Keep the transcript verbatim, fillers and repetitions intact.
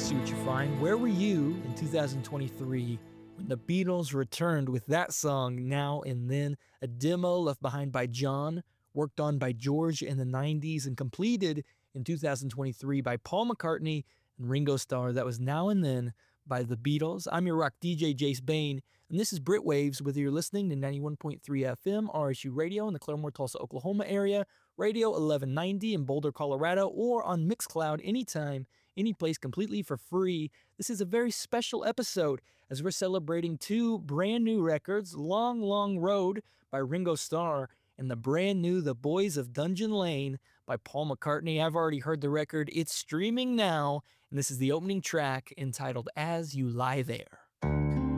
see what you find. Where were you in two thousand twenty-three when the Beatles returned with that song, Now and Then, a demo left behind by John, worked on by George in the nineties, and completed in two thousand twenty-three by Paul McCartney and Ringo Starr. That was Now and Then by the Beatles. I'm your rock D J, Jace Bain, and this is Brit Waves, whether you're listening to ninety-one point three F M, R S U Radio in the Claremore, Tulsa, Oklahoma area, Radio eleven ninety in Boulder, Colorado, or on Mixcloud anytime, any place completely for free. This is a very special episode as we're celebrating two brand new records, Long, Long Road by Ringo Starr and the brand new The Boys of Dungeon Lane by Paul McCartney. I've already heard the record. It's streaming now, and this is the opening track entitled As You Lie There.